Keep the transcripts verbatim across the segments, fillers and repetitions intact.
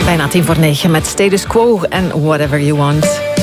Bijna tien voor negen met Status Quo en Whatever You Want.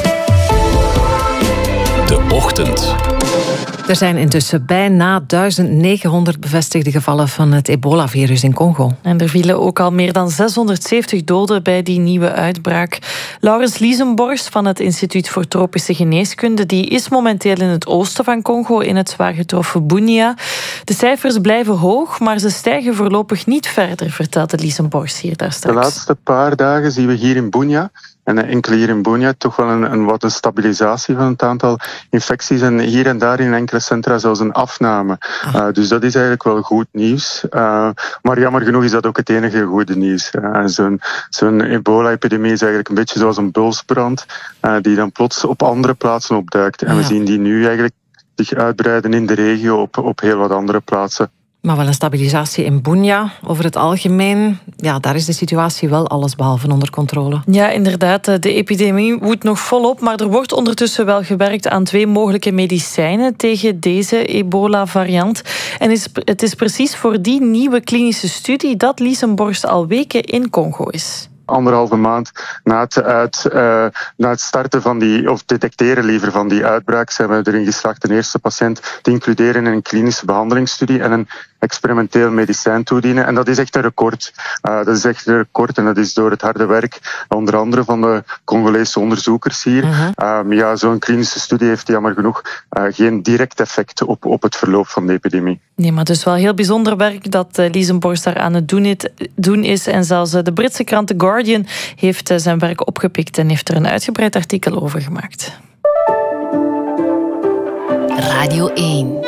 De Ochtend. Er zijn intussen bijna duizend negenhonderd bevestigde gevallen van het ebola-virus in Congo. En er vielen ook al meer dan zeshonderdzeventig doden bij die nieuwe uitbraak. Laurens Liesenborst van het Instituut voor Tropische Geneeskunde die is momenteel in het oosten van Congo, in het zwaar getroffen Bunia. De cijfers blijven hoog, maar ze stijgen voorlopig niet verder, vertelde Liesenborst hier daar straks. De laatste paar dagen zien we hier in Bunia, en enkel hier in Bunia, toch wel een, een, wat een stabilisatie van het aantal infecties. En hier en daar in enkele centra zelfs een afname. Uh, dus dat is eigenlijk wel goed nieuws. Uh, maar jammer genoeg is dat ook het enige goede nieuws. Uh, zo'n, zo'n ebola-epidemie is eigenlijk een beetje zoals een bulsbrand, uh, die dan plots op andere plaatsen opduikt. En we zien die nu eigenlijk zich uitbreiden in de regio op, op heel wat andere plaatsen. Maar wel een stabilisatie in Bunia. Over het algemeen, ja, daar is de situatie wel allesbehalve onder controle. Ja, inderdaad. De epidemie woedt nog volop, maar er wordt ondertussen wel gewerkt aan twee mogelijke medicijnen tegen deze ebola-variant. En is, het is precies voor die nieuwe klinische studie dat Liesenborst al weken in Congo is. Anderhalve maand na het, uit, uh, na het starten van die, of detecteren liever van die uitbraak, zijn we erin geslaagd een eerste patiënt te includeren in een klinische behandelingsstudie en een experimenteel medicijn toedienen. En dat is echt een record. Uh, dat is echt een record en dat is door het harde werk, onder andere van de Congolese onderzoekers hier. Uh-huh. Um, ja, zo'n klinische studie heeft jammer genoeg uh, geen direct effect op, op het verloop van de epidemie. Nee, maar dus wel heel bijzonder werk dat uh, Liesenborst daar aan het doen, het, doen is. En zelfs uh, de Britse krant The Guardian heeft uh, zijn werk opgepikt en heeft er een uitgebreid artikel over gemaakt. Radio één.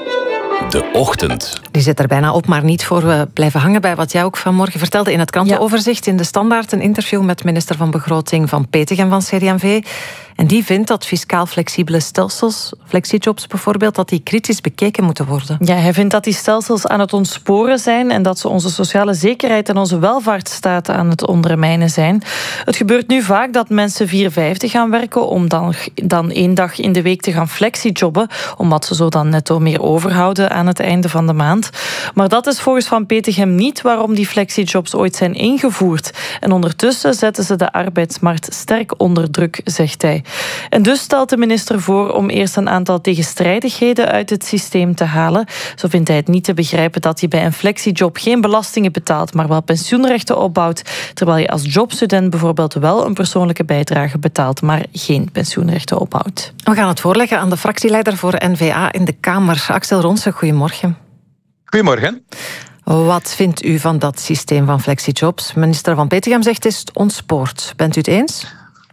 De Ochtend. Die zit er bijna op, maar niet voor we blijven hangen bij wat jij ook vanmorgen vertelde in het krantenoverzicht. In de Standaard een interview met minister van Begroting Van Petegem van C D en V. En die vindt dat fiscaal flexibele stelsels, flexijobs bijvoorbeeld, dat die kritisch bekeken moeten worden. Ja, hij vindt dat die stelsels aan het ontsporen zijn en dat ze onze sociale zekerheid en onze welvaartsstaat aan het ondermijnen zijn. Het gebeurt nu vaak dat mensen vier vijftig gaan werken om dan, dan één dag in de week te gaan flexijobben, omdat ze zo dan netto meer overhouden aan het einde van de maand. Maar dat is volgens Van Petegem niet waarom die flexijobs ooit zijn ingevoerd. En ondertussen zetten ze de arbeidsmarkt sterk onder druk, zegt hij. En dus stelt de minister voor om eerst een aantal tegenstrijdigheden uit het systeem te halen. Zo vindt hij het niet te begrijpen dat je bij een flexijob geen belastingen betaalt, maar wel pensioenrechten opbouwt, terwijl je als jobstudent bijvoorbeeld wel een persoonlijke bijdrage betaalt, maar geen pensioenrechten ophoudt. We gaan het voorleggen aan de fractieleider voor N V A in de Kamer, Axel Ronsen. Goedemorgen. Goedemorgen. Wat vindt u van dat systeem van flexijobs? Minister Van Petegem zegt het is ontspoord. Bent u het eens?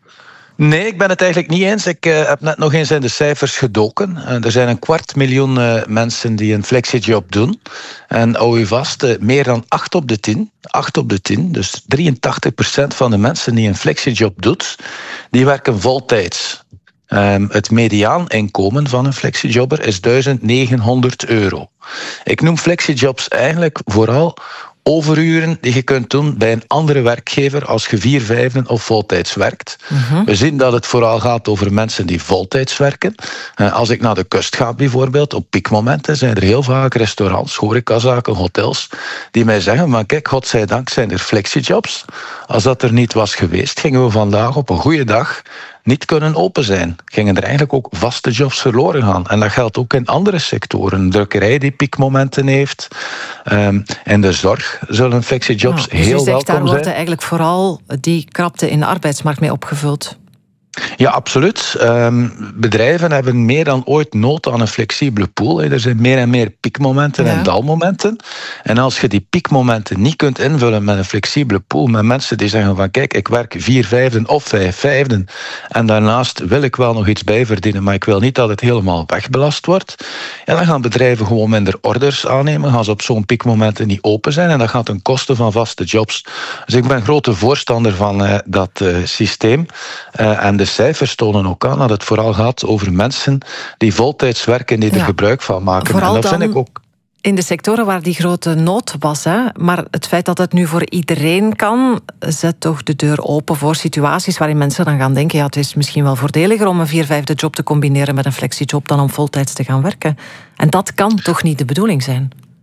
Nee, ik ben het eigenlijk niet eens. Ik uh, heb net nog eens in de cijfers gedoken. Uh, er zijn een kwart miljoen uh, mensen die een flexijob doen. En hou u vast, uh, meer dan acht op de tien, acht op de tien, dus drieëntachtig procent van de mensen die een flexijob doet, die werken voltijds. Um, het mediaaninkomen van een flexijobber is duizend negenhonderd euro. Ik noem flexijobs eigenlijk vooral overuren die je kunt doen bij een andere werkgever als je vier vijfden of voltijds werkt. Uh-huh. We zien dat het vooral gaat over mensen die voltijds werken. Uh, als ik naar de kust ga bijvoorbeeld, op piekmomenten zijn er heel vaak restaurants, horecazaken, hotels, die mij zeggen, maar kijk, godzijdank zijn er flexijobs. Als dat er niet was geweest, gingen we vandaag op een goede dag niet kunnen open zijn. Gingen er eigenlijk ook vaste jobs verloren gaan. En dat geldt ook in andere sectoren. Een drukkerij die piekmomenten heeft. Um, en de zorg zullen flexijobs ja, dus heel welkom zijn. Dus daar wordt eigenlijk vooral die krapte in de arbeidsmarkt mee opgevuld. Ja, absoluut. Um, bedrijven hebben meer dan ooit nood aan een flexibele pool. Er zijn meer en meer piekmomenten ja. en dalmomenten. En als je die piekmomenten niet kunt invullen met een flexibele pool, met mensen die zeggen van kijk, ik werk vier vijfden of vijf vijfden en daarnaast wil ik wel nog iets bijverdienen, maar ik wil niet dat het helemaal wegbelast wordt, ja, dan gaan bedrijven gewoon minder orders aannemen, gaan ze op zo'n piekmomenten niet open zijn en dat gaat ten koste van vaste jobs. Dus ik ben grote voorstander van uh, dat uh, systeem. Uh, en de cijfers tonen ook aan dat het vooral gaat over mensen die voltijds werken, die er ja. gebruik van maken. Vooral en dat vind ik ook in de sectoren waar die grote nood was. Hè? Maar het feit dat het nu voor iedereen kan, zet toch de deur open voor situaties waarin mensen dan gaan denken, ja, het is misschien wel voordeliger om een vier vijfde job te combineren met een flexiejob dan om voltijds te gaan werken. En dat kan toch niet de bedoeling zijn?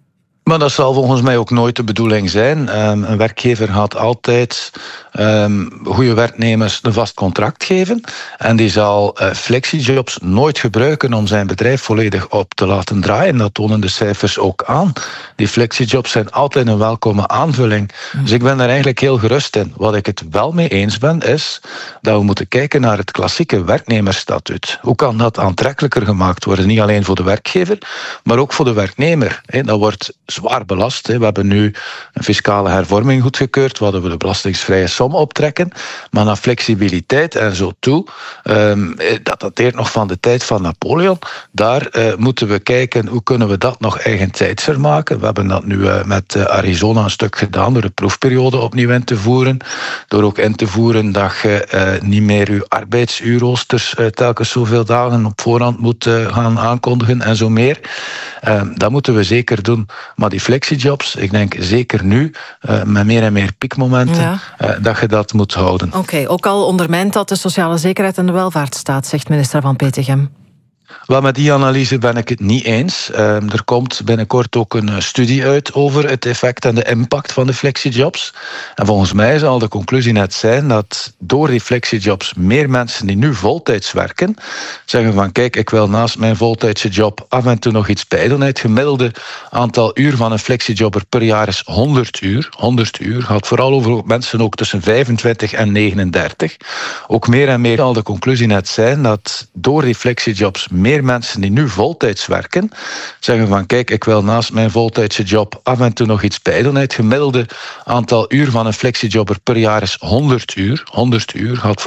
Maar dat zal volgens mij ook nooit de bedoeling zijn. Um, een werkgever gaat altijd um, goede werknemers een vast contract geven. En die zal uh, flexijobs nooit gebruiken om zijn bedrijf volledig op te laten draaien. Dat tonen de cijfers ook aan. Die flexijobs zijn altijd een welkome aanvulling. Mm. Dus ik ben daar eigenlijk heel gerust in. Wat ik het wel mee eens ben, is dat we moeten kijken naar het klassieke werknemersstatuut. Hoe kan dat aantrekkelijker gemaakt worden? Niet alleen voor de werkgever, maar ook voor de werknemer. Dat wordt zwaar belast. We hebben nu een fiscale hervorming goedgekeurd, waar we de belastingsvrije som optrekken. Maar naar flexibiliteit en zo toe, dat dateert nog van de tijd van Napoleon. Daar moeten we kijken, hoe kunnen we dat nog eigentijdser maken? We hebben dat nu met Arizona een stuk gedaan, door de proefperiode opnieuw in te voeren. Door ook in te voeren dat je niet meer je arbeidsuurroosters telkens zoveel dagen op voorhand moet gaan aankondigen en zo meer. Dat moeten we zeker doen. Maar die flexijobs, ik denk zeker nu, uh, met meer en meer piekmomenten, ja. uh, dat je dat moet houden. Oké, okay, ook al ondermijnt dat de sociale zekerheid en de welvaartsstaat, zegt minister Van Petegem. Wel, met die analyse ben ik het niet eens. Uh, er komt binnenkort ook een studie uit over het effect en de impact van de flexijobs. En volgens mij zal de conclusie net zijn dat door die flexijobs meer mensen die nu voltijds werken, zeggen van kijk, ik wil naast mijn voltijdse job af en toe nog iets bijdoen. Het gemiddelde aantal uur van een flexijobber per jaar is honderd uur. honderd uur gaat vooral over mensen ook tussen vijfentwintig en negenendertig. Ook meer en meer zal de conclusie net zijn dat door die flexijobs meer mensen die nu voltijds werken, zeggen van kijk, ik wil naast mijn voltijdse job af en toe nog iets bijdoen. Het gemiddelde aantal uur van een flexijobber per jaar is honderd uur. honderd uur gaat